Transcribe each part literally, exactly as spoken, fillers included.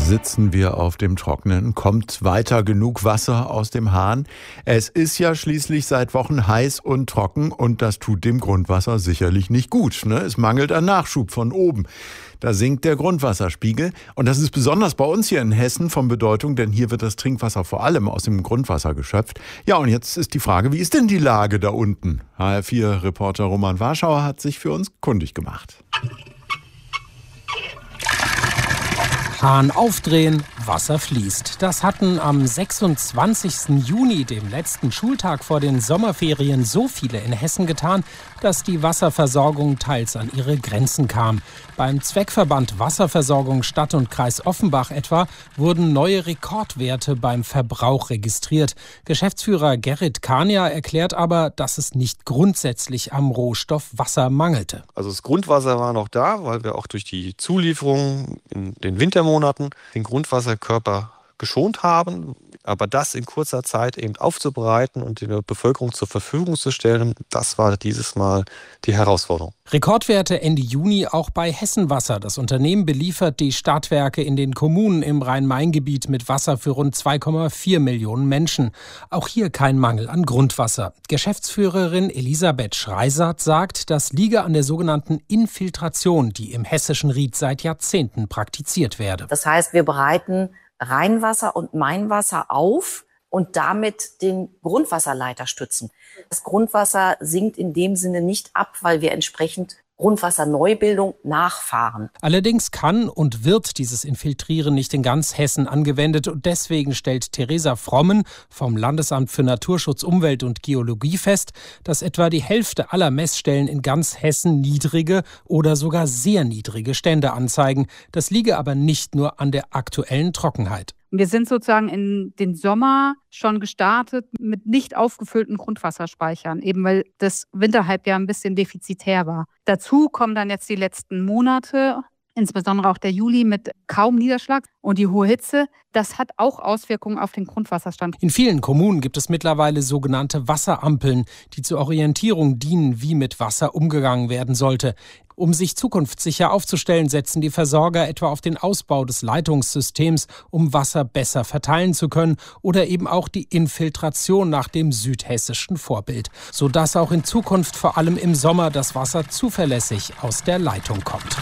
Sitzen wir auf dem Trockenen? Kommt weiter genug Wasser aus dem Hahn? Es ist ja schließlich seit Wochen heiß und trocken und das tut dem Grundwasser sicherlich nicht gut, ne? Es mangelt an Nachschub von oben. Da sinkt der Grundwasserspiegel und das ist besonders bei uns hier in Hessen von Bedeutung, denn hier wird das Trinkwasser vor allem aus dem Grundwasser geschöpft. Ja, und jetzt ist die Frage, wie ist denn die Lage da unten? H R vier Reporter Roman Warschauer hat sich für uns kundig gemacht. Hahn aufdrehen, Wasser fließt. Das hatten am sechsundzwanzigsten Juni, dem letzten Schultag vor den Sommerferien, so viele in Hessen getan, dass die Wasserversorgung teils an ihre Grenzen kam. Beim Zweckverband Wasserversorgung Stadt und Kreis Offenbach etwa wurden neue Rekordwerte beim Verbrauch registriert. Geschäftsführer Gerrit Kania erklärt aber, dass es nicht grundsätzlich am Rohstoff Wasser mangelte. Also das Grundwasser war noch da, weil wir auch durch die Zulieferung in den Wintermonaten den Grundwasserkörper geschont haben. Aber das in kurzer Zeit eben aufzubereiten und der Bevölkerung zur Verfügung zu stellen, das war dieses Mal die Herausforderung. Rekordwerte Ende Juni auch bei Hessenwasser. Das Unternehmen beliefert die Stadtwerke in den Kommunen im Rhein-Main-Gebiet mit Wasser für rund zwei Komma vier Millionen Menschen. Auch hier kein Mangel an Grundwasser. Geschäftsführerin Elisabeth Schreisart sagt, das liege an der sogenannten Infiltration, die im hessischen Ried seit Jahrzehnten praktiziert werde. Das heißt, wir bereiten Rheinwasser und Mainwasser auf und damit den Grundwasserleiter stützen. Das Grundwasser sinkt in dem Sinne nicht ab, weil wir entsprechend Grundwasserneubildung nachfahren. Allerdings kann und wird dieses Infiltrieren nicht in ganz Hessen angewendet und deswegen stellt Theresa Frommen vom Landesamt für Naturschutz, Umwelt und Geologie fest, dass etwa die Hälfte aller Messstellen in ganz Hessen niedrige oder sogar sehr niedrige Stände anzeigen. Das liege aber nicht nur an der aktuellen Trockenheit. Wir sind sozusagen in den Sommer schon gestartet mit nicht aufgefüllten Grundwasserspeichern, eben weil das Winterhalbjahr ein bisschen defizitär war. Dazu kommen dann jetzt die letzten Monate, insbesondere auch der Juli mit kaum Niederschlag und die hohe Hitze. Das hat auch Auswirkungen auf den Grundwasserstand. In vielen Kommunen gibt es mittlerweile sogenannte Wasserampeln, die zur Orientierung dienen, wie mit Wasser umgegangen werden sollte. Um sich zukunftssicher aufzustellen, setzen die Versorger etwa auf den Ausbau des Leitungssystems, um Wasser besser verteilen zu können, oder eben auch die Infiltration nach dem südhessischen Vorbild, sodass auch in Zukunft vor allem im Sommer das Wasser zuverlässig aus der Leitung kommt.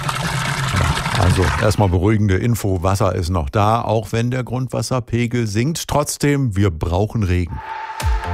Also erstmal beruhigende Info, Wasser ist noch da, auch wenn der Grundwasserpegel sinkt. Trotzdem, wir brauchen Regen.